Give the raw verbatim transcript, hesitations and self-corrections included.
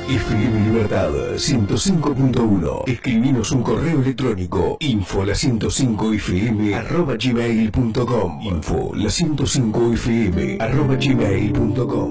F M Libertad ciento cinco punto uno. Escribinos un correo electrónico info la ciento cinco F M arroba gmail punto com. Info la ciento cinco F M arroba gmail punto com.